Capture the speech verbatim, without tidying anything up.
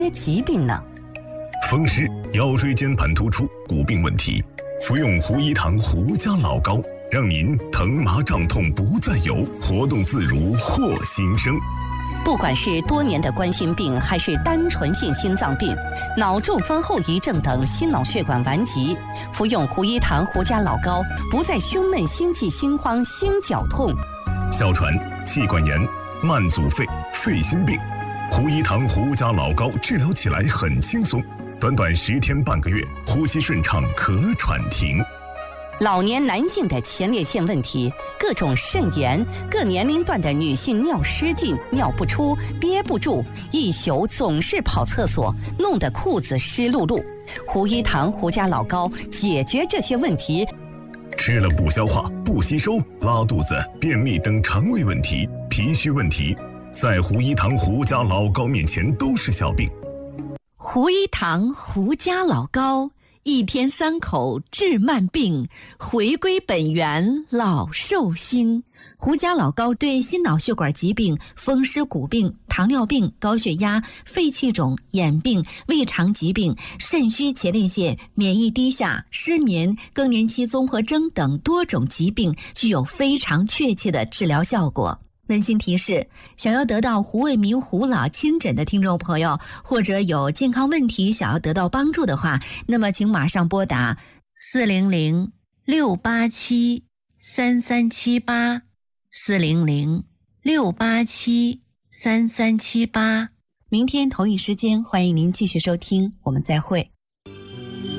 疾病呢？ 风湿、腰椎间盘突出、骨病问题，服用胡一堂胡家老膏，让您疼麻胀痛不再有，活动自如获新生。 不管是多年的冠心病，还是单纯性心脏病、脑中风后遗症等心脑血管顽疾，服用胡一堂胡家老膏，不再胸闷、心悸、心慌、心绞痛。 哮喘、气管炎、慢阻肺、肺心病，胡一堂胡家老膏治疗起来很轻松，短短十天半个月，呼吸顺畅，咳喘停。 老年男性的前列腺问题，各种肾炎，各年龄段的女性尿失禁、尿不出、憋不住，一宿总是跑厕所，弄得裤子湿漉漉。胡一堂胡家老膏解决这些问题。 吃了不消化、不吸收、拉肚子、便秘等肠胃问题、脾虚问题，在胡一堂胡家老膏面前都是小病。 胡一堂胡家老膏，一天三口治慢病，回归本源老寿星。胡家老膏对心脑血管疾病、风湿骨病、糖尿病、高血压、肺气肿、眼病、胃肠疾病、肾虚前列腺、免疫低下、失眠、更年期综合征等多种疾病具有非常确切的治疗效果。温馨提示：想要得到胡卫民胡老亲诊的听众朋友，或者有健康问题想要得到帮助的话，那么请马上拨打四零零六八七三三七八四零零六八七三三七八。明天同一时间，欢迎您继续收听，我们再会。